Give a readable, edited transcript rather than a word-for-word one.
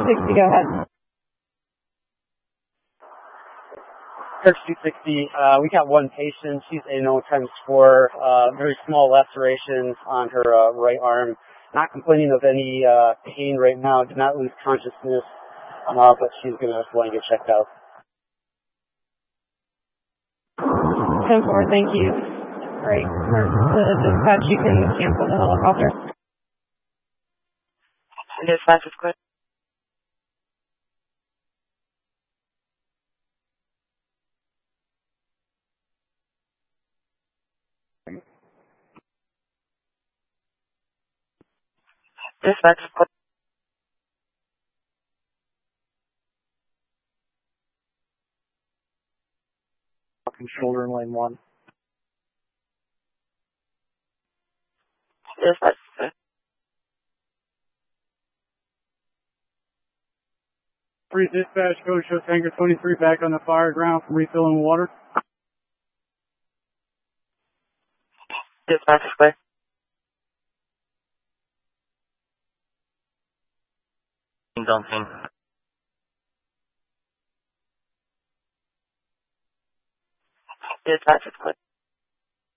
260, go ahead. Search 260, we got one patient. She's A0 times 4, very small lacerations on her right arm. Not complaining of any pain right now. Did not lose consciousness, but she's going to want to get checked out. 10-4, thank you. Great. The dispatch, you can cancel the helicopter. Dispatch is good. Dispatch is good. Shoulder in lane 1. Dispatch is good. Free dispatch, go show Tanker 23 back on the fire ground for refilling water. Dispatch is good. Dumping. Dispatch is good.